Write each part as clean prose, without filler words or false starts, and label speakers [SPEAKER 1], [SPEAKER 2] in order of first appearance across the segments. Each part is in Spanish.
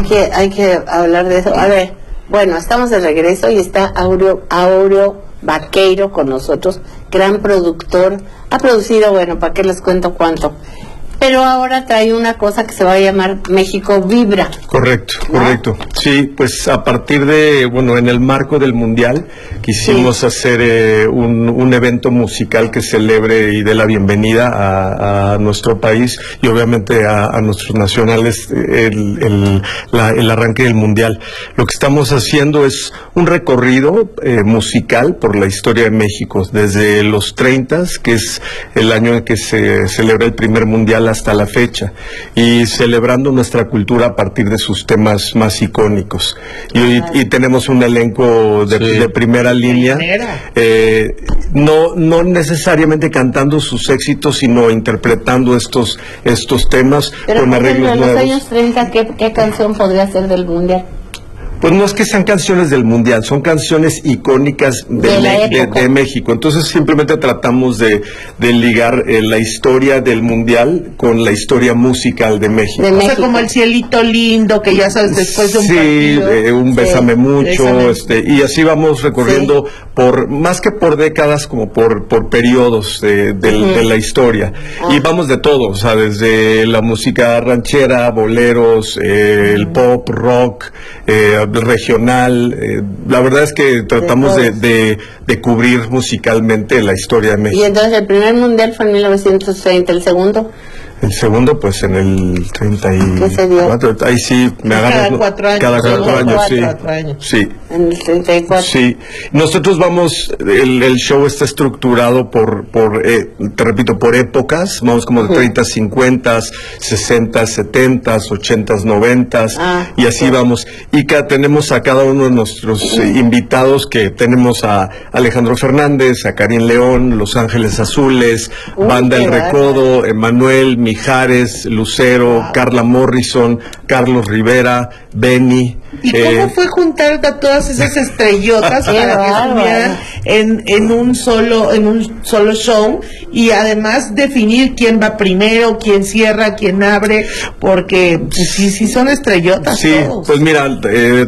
[SPEAKER 1] hay que hablar de eso. A ver, bueno, estamos de regreso y está Aureo Vaqueiro con nosotros, gran productor. Ha producido, bueno, ¿para qué les cuento cuánto? Pero ahora trae una cosa que se va a llamar México Vibra.
[SPEAKER 2] Correcto, correcto. Sí, pues a partir de, bueno, en el marco del Mundial, quisimos hacer un evento musical que celebre y dé la bienvenida a nuestro país y obviamente a nuestros nacionales el arranque del Mundial. Lo que estamos haciendo es un recorrido musical por la historia de México, desde los 30, que es el año en que se celebra el primer Mundial, hasta la fecha, y celebrando nuestra cultura a partir de sus temas más icónicos. Y tenemos un elenco de primera línea, no necesariamente cantando sus éxitos, sino interpretando estos temas.
[SPEAKER 1] Pero
[SPEAKER 2] con arreglos
[SPEAKER 1] en los
[SPEAKER 2] nuevos.
[SPEAKER 1] años 30, ¿qué canción podría ser del Mundial?
[SPEAKER 2] Pues no es que sean canciones del Mundial, son canciones icónicas de México. Entonces simplemente tratamos de ligar la historia del Mundial con la historia musical de México.
[SPEAKER 3] O sea, como el cielito lindo, que ya sabes, después de un partido.
[SPEAKER 2] Un Bésame Mucho, y así vamos recorriendo más que por décadas, como por periodos de la historia. Y vamos de todo, o sea, desde la música ranchera, boleros, el pop, rock, regional. La verdad es que tratamos de cubrir musicalmente la historia de México.
[SPEAKER 1] Y entonces el primer Mundial fue en 1930, ¿el segundo?
[SPEAKER 2] El segundo, pues en el 34, ahí sí me agarras.
[SPEAKER 3] Cada 4 años.
[SPEAKER 2] Cada 4 años, sí.
[SPEAKER 3] 4 años.
[SPEAKER 2] Sí.
[SPEAKER 1] En el 34.
[SPEAKER 2] Sí. Nosotros vamos, el show está estructurado te repito, por épocas. Vamos como de 30, 50, 60, 70, 80, 90, y así vamos. Y tenemos a cada uno de nuestros invitados, que tenemos a Alejandro Fernández, a Karin León, Los Ángeles Azules, Banda El Recodo, Emanuel, Mijares, Lucero, Carla Morrison, Carlos Rivera, Benny.
[SPEAKER 3] ¿Y cómo fue juntar a todas esas estrellotas para que estuvieran en un solo show, y además definir quién va primero, quién cierra, quién abre, porque pues, sí son estrellotas?
[SPEAKER 2] Sí,
[SPEAKER 3] todos.
[SPEAKER 2] Pues mira,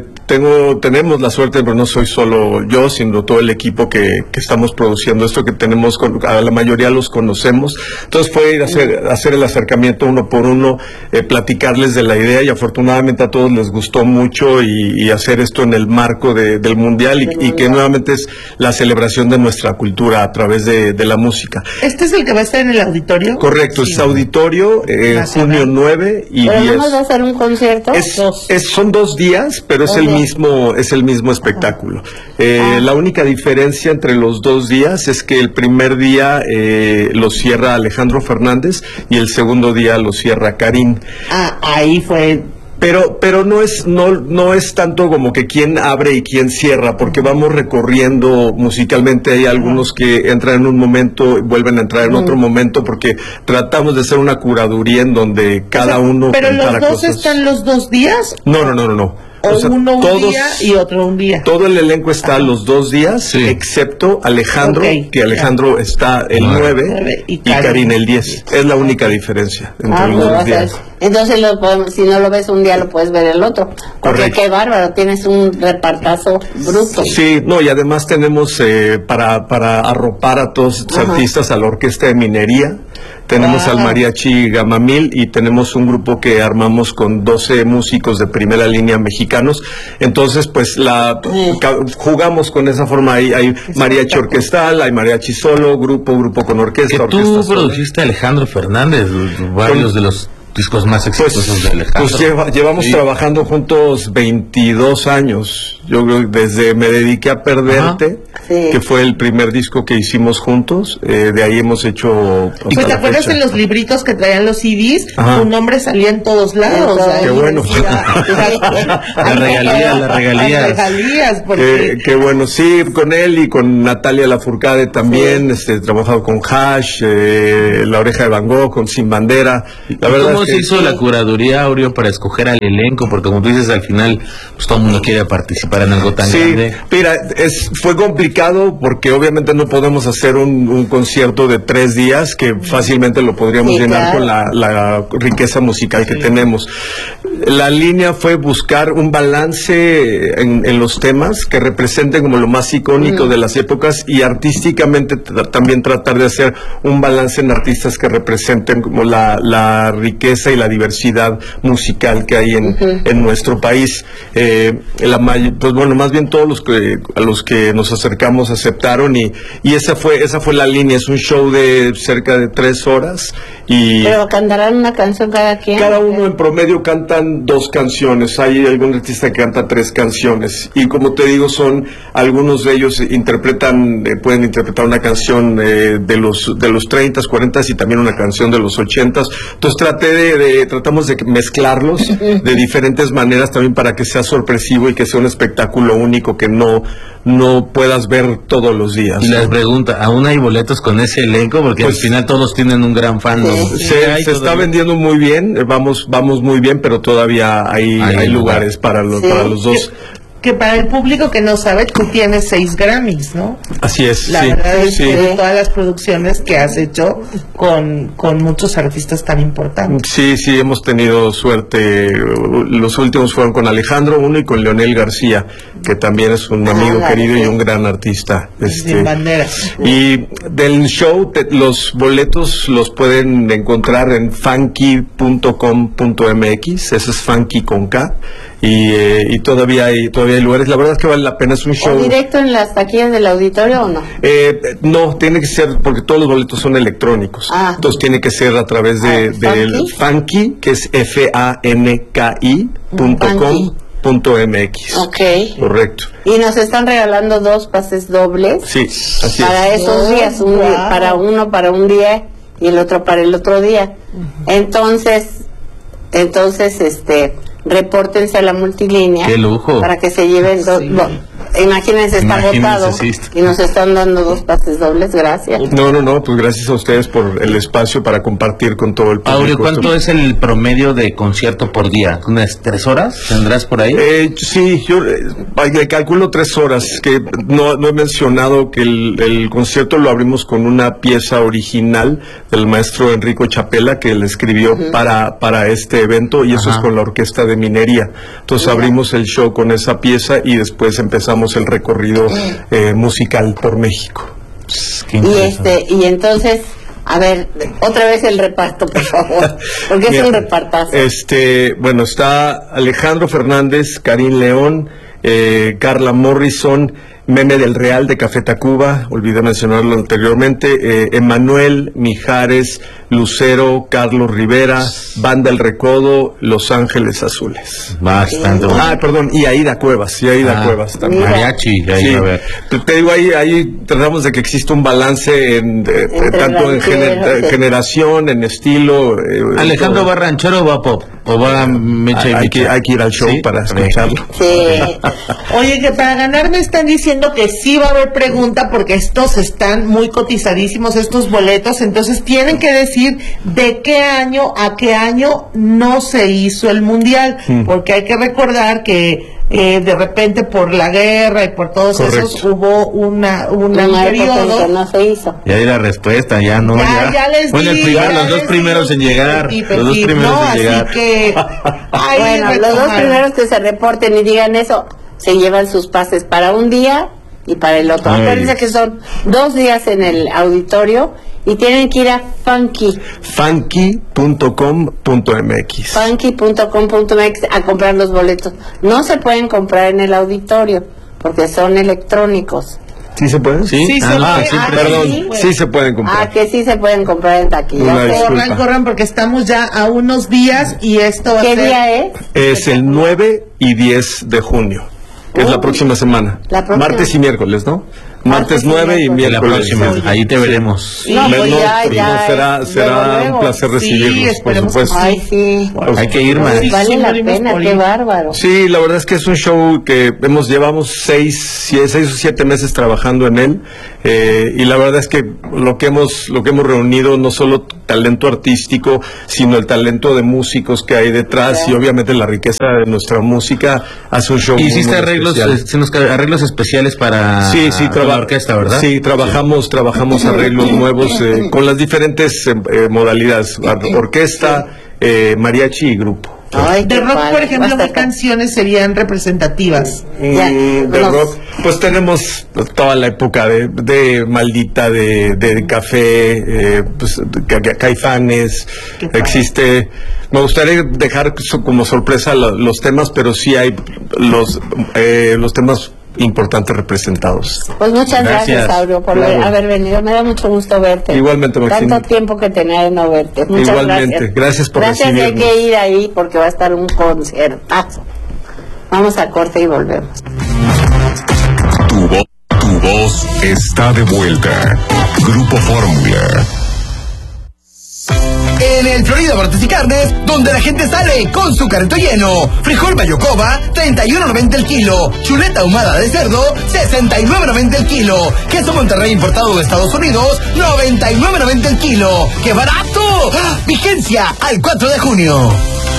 [SPEAKER 2] tenemos la suerte, pero no soy solo yo, sino todo el equipo que estamos produciendo esto, que tenemos, a la mayoría los conocemos. Entonces fue ir a hacer el acercamiento uno por uno, platicarles de la idea, y afortunadamente a todos les gustó mucho, y hacer esto en el marco del Mundial, y que nuevamente es la celebración de nuestra cultura a través de la música.
[SPEAKER 3] ¿Este es el que va a estar en el auditorio?
[SPEAKER 2] Correcto, es auditorio, junio 9 y 10.
[SPEAKER 1] ¿Pero no va a hacer un concierto?
[SPEAKER 2] Son 2 días, pero es el mismo espectáculo. La única diferencia entre los 2 días es que el primer día lo cierra Alejandro Fernández y el segundo día lo cierra Karin.
[SPEAKER 3] Ahí fue.
[SPEAKER 2] Pero no es tanto como que quién abre y quién cierra, porque vamos recorriendo musicalmente. Hay algunos que entran en un momento y vuelven a entrar en otro momento, porque tratamos de hacer una curaduría en donde cada uno.
[SPEAKER 3] ¿Pero los dos están los 2 días?
[SPEAKER 2] No.
[SPEAKER 3] O sea, uno un día y otro un día.
[SPEAKER 2] Todo el elenco está los 2 días, excepto Alejandro, que Alejandro está el 9 y Karin el 10. Es la única diferencia entre los 2 días.
[SPEAKER 1] Entonces, si no lo ves un día, lo puedes ver el otro. Porque qué bárbaro, tienes un repartazo bruto.
[SPEAKER 2] Sí, y además tenemos para arropar a todos los artistas, a la Orquesta de Minería. Tenemos al Mariachi Gamamil, y tenemos un grupo que armamos con 12 músicos de primera línea mexicanos. Entonces, pues jugamos con esa forma. Hay mariachi orquestal, hay mariachi solo, grupo con orquesta.
[SPEAKER 4] Que tú produciste a Alejandro Fernández, varios de los discos más exitosos de Alejandro.
[SPEAKER 2] Pues llevamos trabajando juntos 22 años. Yo creo que desde Me Dediqué a Perderte, que fue el primer disco que hicimos juntos, de ahí hemos hecho.
[SPEAKER 3] Pues te acuerdas de los libritos que traían los CDs, tu nombre salía en todos lados.
[SPEAKER 2] Qué bueno.
[SPEAKER 4] Las regalías.
[SPEAKER 2] Qué bueno, sí, con él y con Natalia Lafourcade también, he trabajado con Hash, La Oreja de Van Gogh, con Sin Bandera. La verdad.
[SPEAKER 4] ¿Cómo se hizo la curaduría, Aureo, para escoger al elenco? Porque como tú dices, al final pues todo el mundo quiere participar en algo tan grande.
[SPEAKER 2] Mira, fue complicado porque obviamente no podemos hacer un concierto de 3 días que fácilmente lo podríamos llenar con la riqueza musical que tenemos. La línea fue buscar un balance en los temas que representen como lo más icónico de las épocas y artísticamente también tratar de hacer un balance en artistas que representen como la riqueza y la diversidad musical que hay en nuestro país. Pues bueno, más bien todos a los que nos acercamos aceptaron y esa fue la línea. Es un show de cerca de 3 horas y
[SPEAKER 1] pero cantarán una canción cada quien.
[SPEAKER 2] cada uno en promedio cantan 2 canciones. Hay algún artista que canta 3 canciones y como te digo, algunos de ellos pueden interpretar una canción de los 30s, 40s y también una canción de los 80s. Entonces tratamos de mezclarlos de diferentes maneras también para que sea sorpresivo y que sea un espectáculo único que no puedas ver todos los días.
[SPEAKER 4] Y les pregunta, ¿aún hay boletos con ese elenco? Porque
[SPEAKER 2] Pues,
[SPEAKER 4] al final todos tienen un gran fandom.
[SPEAKER 2] Se está vendiendo muy bien, vamos muy bien, pero todavía hay lugares para los dos.
[SPEAKER 3] Que para el público que no sabe, tú tienes 6 Grammys, ¿no?
[SPEAKER 2] Así es,
[SPEAKER 3] La
[SPEAKER 2] sí,
[SPEAKER 3] verdad es
[SPEAKER 2] sí.
[SPEAKER 3] que de todas las producciones que has hecho con muchos artistas tan importantes.
[SPEAKER 2] Sí, hemos tenido suerte. Los últimos fueron con Alejandro uno y con Leonel García, que también es un amigo querido y un gran artista.
[SPEAKER 3] Sin banderas.
[SPEAKER 2] Y del show, los boletos los pueden encontrar en funky.com.mx, ese es funky con K, y todavía hay lugares. La verdad es que vale la pena, es un show.
[SPEAKER 1] ¿O directo en las taquillas del auditorio o no?
[SPEAKER 2] No, tiene que ser, porque todos los boletos son electrónicos. Entonces tiene que ser a través del Funky, que es funky.com.mx.
[SPEAKER 1] Ok.
[SPEAKER 2] Correcto.
[SPEAKER 1] Y nos están regalando 2 pases dobles.
[SPEAKER 2] Sí, así
[SPEAKER 1] para
[SPEAKER 2] es.
[SPEAKER 1] esos días, para uno para un día y el otro para el otro día. Entonces, repórtense a la multilínea.
[SPEAKER 4] ¡Qué lujo!
[SPEAKER 1] Para que se lleven dos. Imagínense, está agotado y nos están dando 2 pases dobles. Gracias.
[SPEAKER 2] No, pues gracias a ustedes por el espacio para compartir con todo el público.
[SPEAKER 4] Aureo, ¿cuánto es el promedio de concierto por día? ¿Unas 3 horas? ¿Tendrás por ahí?
[SPEAKER 2] Sí, yo calculo 3 horas, que no he mencionado que el concierto lo abrimos con una pieza original del maestro Enrico Chapela, que le escribió para este evento, y eso es con la Orquesta de Minería. Entonces abrimos el show con esa pieza y después empezamos el recorrido musical por México.
[SPEAKER 1] Y entonces, a ver, otra vez el reparto, por favor, porque es un repartazo.
[SPEAKER 2] Bueno, está Alejandro Fernández, Karim León, Carla Morrison, Meme del Real de Café Tacuba, olvidé mencionarlo anteriormente, Emanuel, Mijares, Lucero, Carlos Rivera, Banda El Recodo, Los Ángeles Azules.
[SPEAKER 4] Bastante.
[SPEAKER 2] Perdón, y Aida Cuevas, Cuevas también.
[SPEAKER 4] Mariachi,
[SPEAKER 2] Sí.
[SPEAKER 4] a ver.
[SPEAKER 2] Te digo, ahí tratamos de que exista un balance tanto en generación, en estilo.
[SPEAKER 4] ¿Alejandro va ranchero o va pop? ¿O va mecha y
[SPEAKER 2] hay que ir al show para escucharlo.
[SPEAKER 1] Sí.
[SPEAKER 3] Oye, que para ganar me están diciendo que sí va a haber pregunta porque estos están muy cotizadísimos, estos boletos, entonces tienen que decir de qué año a qué año no se hizo el mundial, porque hay que recordar que de repente por la guerra y por todos esos hubo un periodo
[SPEAKER 1] que no se hizo.
[SPEAKER 4] Ya di la respuesta, ya no.
[SPEAKER 3] Ya les di.
[SPEAKER 4] Los 2 primeros en llegar. Los 2 primeros en llegar.
[SPEAKER 3] Así que,
[SPEAKER 1] bueno, los 2 primeros que se reporten y digan eso, se llevan sus pases para un día y para el otro. Acuérdense que son 2 días en el auditorio y tienen que ir a
[SPEAKER 2] funky.com.mx.
[SPEAKER 1] funky.com.mx a comprar los boletos. No se pueden comprar en el auditorio porque son electrónicos.
[SPEAKER 2] ¿Sí se pueden?
[SPEAKER 4] Sí,
[SPEAKER 2] Sí se pueden comprar.
[SPEAKER 1] Que sí se pueden comprar en taquilla.
[SPEAKER 3] Corran porque estamos ya a unos días y esto va a ser...
[SPEAKER 1] ¿Qué día es?
[SPEAKER 2] Es el 9 y 10 de junio, que es la próxima semana. Martes y miércoles, ¿no? Martes 9 y miércoles.
[SPEAKER 4] La próxima, ahí te veremos.
[SPEAKER 2] Será un placer recibirlos, por supuesto.
[SPEAKER 1] Ay, sí.
[SPEAKER 4] Hay que ir más.
[SPEAKER 1] Vale la pena, qué bárbaro.
[SPEAKER 2] Sí, la verdad es que es un show que llevamos 6 o 7 meses trabajando en él, y la verdad es que lo que hemos reunido, no solo talento artístico, sino el talento de músicos que hay detrás, y obviamente la riqueza de nuestra música, hace un show muy,
[SPEAKER 4] ¿hiciste
[SPEAKER 2] muy
[SPEAKER 4] arreglos especiales para la orquesta, verdad?
[SPEAKER 2] Sí, trabajamos arreglos nuevos con las diferentes modalidades, orquesta, mariachi y grupo.
[SPEAKER 1] Ay,
[SPEAKER 3] De
[SPEAKER 1] qué
[SPEAKER 3] rock,
[SPEAKER 1] padre.
[SPEAKER 3] por ejemplo,
[SPEAKER 1] Va a
[SPEAKER 3] ¿qué
[SPEAKER 1] estar-
[SPEAKER 3] canciones serían representativas?
[SPEAKER 2] De
[SPEAKER 1] los-
[SPEAKER 2] rock, pues tenemos toda la época de Maldita, de Café, pues, Caifanes, existe. Me gustaría dejar como sorpresa los temas, pero sí hay los temas importantes representados.
[SPEAKER 1] Pues muchas gracias,
[SPEAKER 4] Gracias.
[SPEAKER 1] Aureo, por
[SPEAKER 2] Claro.
[SPEAKER 1] haber venido. Me da mucho gusto verte.
[SPEAKER 2] Igualmente, Maxine.
[SPEAKER 1] Tanto tiempo que tenía de no verte. Muchas
[SPEAKER 2] Igualmente.
[SPEAKER 1] gracias.
[SPEAKER 2] Gracias por
[SPEAKER 1] Gracias, hay
[SPEAKER 2] recibirnos.
[SPEAKER 1] que ir ahí porque va a estar un conciertazo. Vamos a corte y volvemos.
[SPEAKER 5] Tu voz está de vuelta. Grupo Fórmula.
[SPEAKER 6] En el Florida Bartes y Carnes, donde la gente sale con su carrito lleno. Frijol Mayocoba, 31.90 el kilo. Chuleta ahumada de cerdo, 69.90 el kilo. Queso Monterrey importado de Estados Unidos, 99.90 el kilo. ¡Qué barato! ¡Ah! Vigencia al 4 de junio.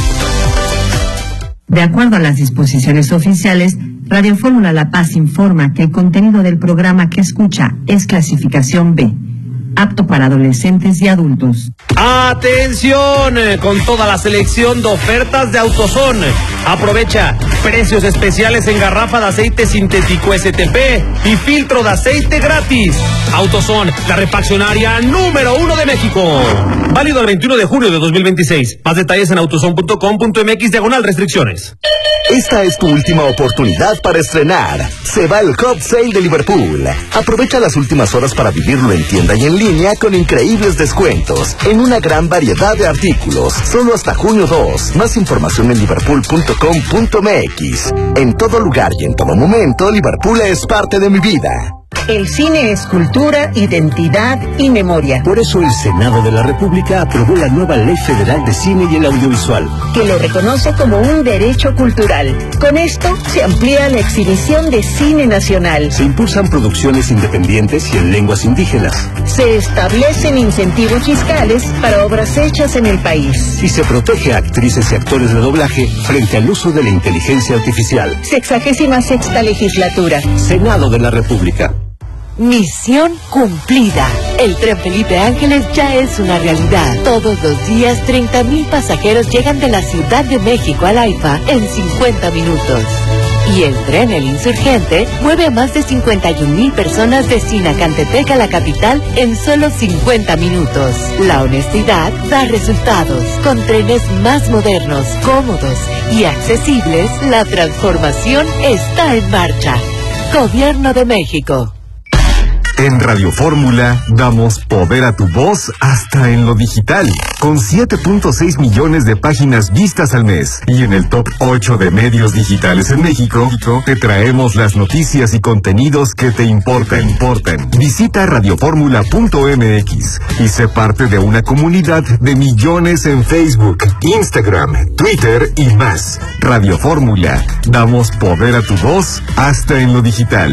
[SPEAKER 7] De acuerdo a las disposiciones oficiales, Radio Fórmula La Paz informa que el contenido del programa que escucha es clasificación B, apto para adolescentes y adultos.
[SPEAKER 8] ¡Atención! Con toda la selección de ofertas de AutoZone. Aprovecha precios especiales en garrafa de aceite sintético STP y filtro de aceite gratis. AutoZone, la refaccionaria número 1 de México. Válido el 21 de junio de 2026. Más detalles en autozone.com.mx/restricciones.
[SPEAKER 6] Esta es tu última oportunidad para estrenar. Se va el Hot Sale de Liverpool. Aprovecha las últimas horas para vivirlo en tienda y en línea con increíbles descuentos en una gran variedad de artículos. Solo hasta junio 2. Más información en liverpool.com.mx. En todo lugar y en todo momento, Liverpool es parte de mi vida.
[SPEAKER 7] El cine es cultura, identidad y memoria,
[SPEAKER 9] Por eso el Senado de la República aprobó la nueva Ley Federal de Cine y el Audiovisual.
[SPEAKER 7] que lo reconoce como un derecho cultural. Con esto se amplía la exhibición de cine nacional.
[SPEAKER 9] Se impulsan producciones independientes y en lenguas indígenas.
[SPEAKER 7] Se establecen incentivos fiscales para obras hechas en el país.
[SPEAKER 9] Y se protege a actrices y actores de doblaje frente al uso de la inteligencia artificial.
[SPEAKER 7] 66ª legislatura.
[SPEAKER 9] Senado de la República.
[SPEAKER 10] Misión cumplida. El tren Felipe Ángeles ya es una realidad. Todos los días 30,000 pasajeros llegan de la Ciudad de México al AIFA en 50 minutos. Y el tren El Insurgente mueve a más de 51,000 personas de Sinacantepec a la capital en solo 50 minutos. La honestidad da resultados. Con trenes más modernos, cómodos y accesibles, la transformación está en marcha. Gobierno de México.
[SPEAKER 5] En Radio Fórmula damos poder a tu voz hasta en lo digital, con 7.6 millones de páginas vistas al mes. Y en el top 8 de medios digitales en México, te traemos las noticias y contenidos que te importan. Visita radioformula.mx y sé parte de una comunidad de millones en Facebook, Instagram, Twitter y más. Radio Fórmula, damos poder a tu voz hasta en lo digital.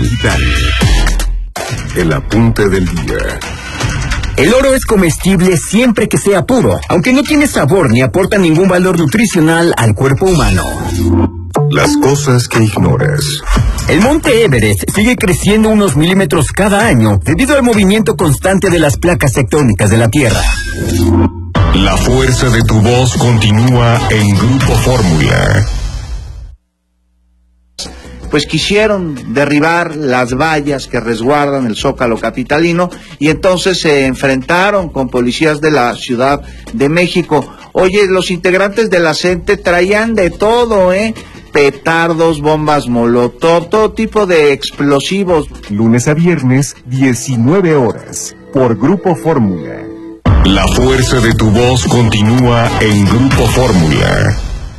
[SPEAKER 5] El apunte del día.
[SPEAKER 6] El oro es comestible siempre que sea puro, aunque no tiene sabor ni aporta ningún valor nutricional al cuerpo humano.
[SPEAKER 5] Las cosas que ignoras.
[SPEAKER 6] El monte Everest sigue creciendo unos milímetros cada año debido al movimiento constante de las placas tectónicas de la Tierra.
[SPEAKER 5] La fuerza de tu voz continúa en Grupo Fórmula.
[SPEAKER 11] Pues quisieron derribar las vallas que resguardan el Zócalo capitalino y entonces se enfrentaron con policías de la Ciudad de México. Oye, los integrantes de la CENTE traían de todo, petardos, bombas molotov, todo tipo de explosivos.
[SPEAKER 5] Lunes a viernes, 19 horas, por Grupo Fórmula. La fuerza de tu voz continúa en Grupo Fórmula.